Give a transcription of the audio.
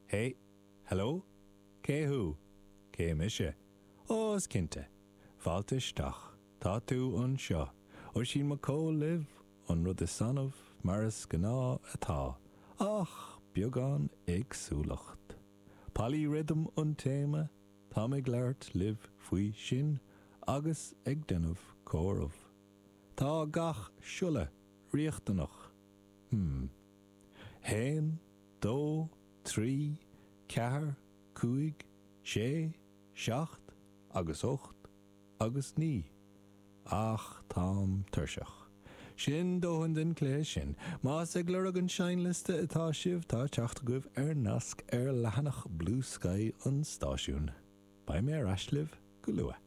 Hey, hello? Céhu, cé mise. Os cinte. Faltisteach, tá tú an seo. Or sin ma có liv, an rud is sanmh, maris gná atá. Ach, beagán agsúlacht. Palí rhythm an téma, tá mig leart liv faoi sin, agus ag denmh córamh. Tá gach siúla, riachtanach. Hain, dó, trí, ceathar, cúig, sé, seacht, agus ocht, agus ní. Ach, tám tuirseach. Sin dóhan den clé sin, más ag lurag an seinliste atá sibh tá teacht goibh nasc lehanach Blue Sky an stáisiún. Ba mé aisliv go lua.